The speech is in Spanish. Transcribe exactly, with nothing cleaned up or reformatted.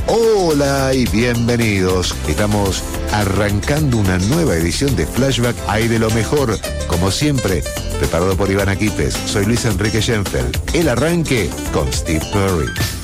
Hola y bienvenidos. Estamos arrancando una nueva edición de Flashback. Hay de lo mejor, como siempre, preparado por Iván Aquipes. Soy Luis Enrique Schenfeld. El arranque con Steve Perry.